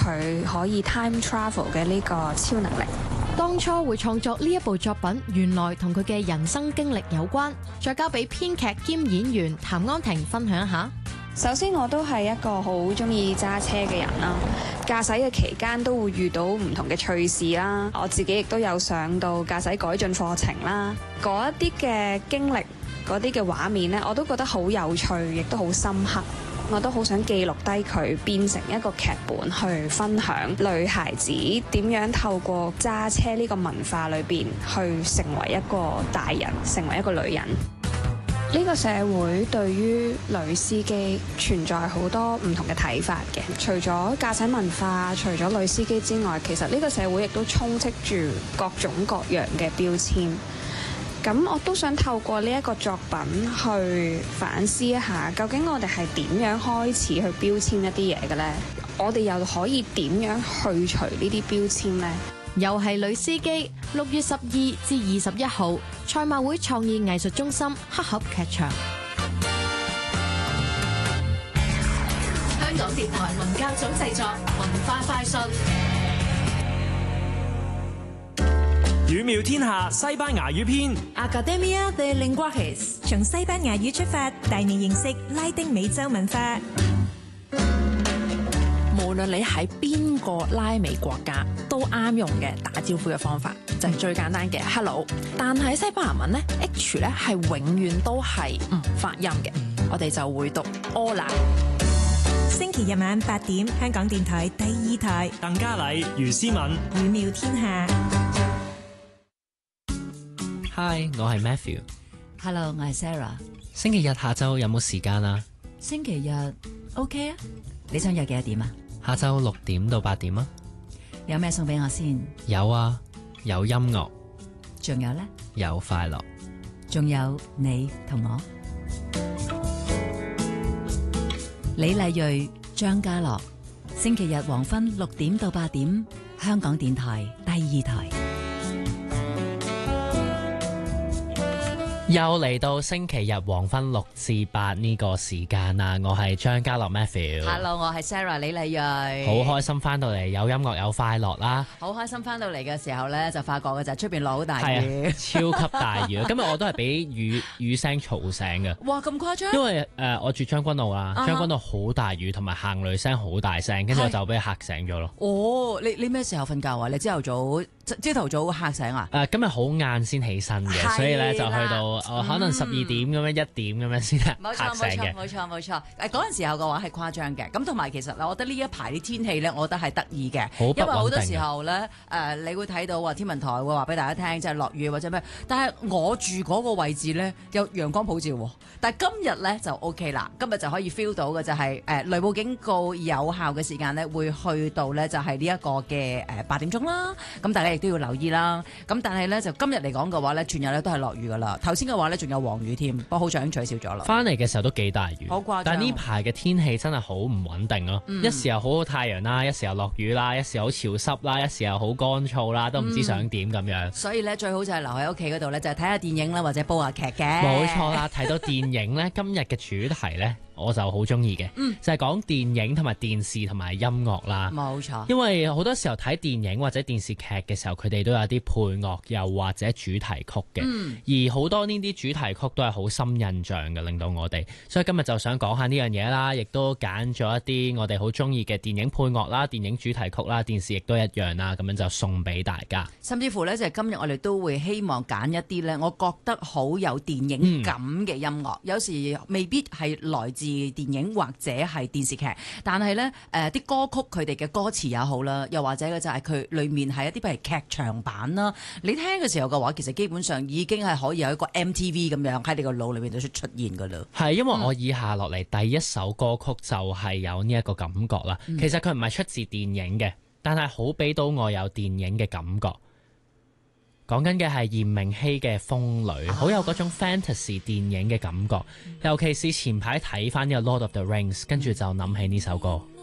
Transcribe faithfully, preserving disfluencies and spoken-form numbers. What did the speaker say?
佢可以 time travel 嘅呢個超能力。 當初會創作呢一部作品，原來同佢嘅人生經歷有關。再交俾編劇兼演員譚安婷分享一下。 首先我都係一個好中意揸車嘅人啦，駕駛嘅期間都會遇到唔同嘅趣事啦。我自己亦都有上到駕駛改進課程啦，嗰一啲嘅經歷，嗰啲嘅畫面呢，我都覺得好有趣，亦都好深刻。我都好想記錄低佢，變成一個劇本去分享女孩子點樣透過揸車呢個文化裏邊去成為一個大人，成為一個女人。呢個社會對於女司機存在好多唔同嘅睇法嘅，除咗駕駛文化，除咗女司機之外，其實呢個社會亦都充斥住各種各樣嘅標籤。咁我都想透過呢一個作品去反思一下，究竟我哋係點樣開始去標籤一啲嘢嘅呢？我哋又可以點樣去除呢啲標籤呢？ 又係女司機，六月十二至二十一號，賽馬會創意藝術中心黑盒劇場。 香港電台文教組製作，文化快訊。 語妙天下西班牙語篇 Academia de Lenguajes 從西班牙語出發，帶你認識拉丁美洲文化。 無論你喺邊個拉美國家都啱用嘅打招呼嘅方法，就係、是、最簡單嘅 hello。但係西班牙文咧 H 咧係永遠都係唔發音嘅，我哋就會讀 hola。 星期日晚八點，香港電台第二台， 鄧嘉麗、余思敏， 語妙天下。 Hi， 我係 Matthew。 Hello， 我係 Sarah。 星期日下晝有冇時間啊？ 星期日 OK 啊？你想約幾多點啊？ 下晝六點到八點啊。 有咩送俾我先？ 有啊，有音樂。 仲有呢？ 有快樂。 仲有你同我。李麗蕊、張家樂，星期日黃昏六點到八點，香港電台第二台。 又嚟到星期日黃昏六至八呢個時間啦，我係張家樂 Matthew。 Hello， 我係 Sarah 李麗蕊。 好開心翻到嚟，有音樂有快樂啦。 好開心翻到嚟嘅時候咧，就發覺嘅就係出邊落好大雨， 係啊，超級大雨。今日我都係俾雨雨聲嘈醒嘅。 哇，咁誇張！ 因為誒、呃、我住將軍澳啦，將軍澳好大雨，同埋行雷聲好大聲，跟住我就俾嚇醒咗咯。 哦，你你咩時候瞓覺啊？你朝頭早朝頭早嚇醒啊？ 誒、呃，今日好晏先起身嘅，所以咧就去到。哦、可能十二點咁樣、嗯、一點咁樣先嚇醒嘅。 冇錯冇錯冇錯。誒嗰陣時候嘅話係誇張嘅。咁同埋其實我覺得呢一排啲天氣咧，我覺得係得意嘅。因為好多時候咧，誒、呃、你會睇到話天文台會話俾大家聽，即係落雨或者咩。但係我住嗰個位置咧，有陽光普照喎。但係今日咧就 O K 啦，今日就可以 feel 到嘅就係、是、誒、呃、雷暴警告有效嘅時間咧，會去到咧就係呢一個嘅誒八點鐘啦。咁大家亦都要留意啦。咁但係咧就今日嚟講嘅話咧，全日咧都係落雨㗎啦。頭先嘅話咧仲有黃雨添，不過好彩已經取消咗啦。 翻嚟嘅時候都幾大雨， 好誇張。 但係呢排嘅天氣真係好唔穩定咯、嗯，一時又好好太陽啦，一時又落雨啦，一時又好潮濕啦，一時又好乾燥啦，都唔知想點咁樣、嗯。所以咧最好就係留喺屋企嗰度咧，就係睇下電影啦，或者煲下劇嘅。冇錯啦，睇到電影咧，今日嘅主題咧。我就好中意嘅，就係講電影同埋電視同埋音樂啦。冇錯，因為好多時候睇電影或者電視劇嘅時候，佢哋都有啲配樂又或者主題曲嘅、嗯，而好多呢啲主題曲都係好深印象嘅，令到我哋。所以今日就想講下呢樣嘢啦，亦都揀咗一啲我哋好中意嘅電影配樂啦、電影主題曲啦、電視亦都一樣啦，咁樣就送俾大家。甚至乎呢，就係今日我哋都會希望揀一啲呢，我覺得好有電影感嘅音樂、嗯，有時未必係來自電影或者係電視劇，但係咧誒啲歌曲佢哋嘅歌詞也好啦，又或者嘅就係佢裡面係一啲譬如劇場版啦，你聽嘅時候嘅話，其實基本上已經係可以有一個 M T V 咁樣喺你個腦裏面都出出現㗎啦。係因為我以下落嚟第一首歌曲就係有呢一個感覺啦、嗯。其實佢唔係出自電影嘅，但係好俾到我有電影嘅感覺。講緊嘅係炎明熹嘅《風女》，好有嗰種 fantasy 電影嘅感覺，尤其是前排睇翻呢個《Lord of the Rings》，跟住就諗起呢首歌。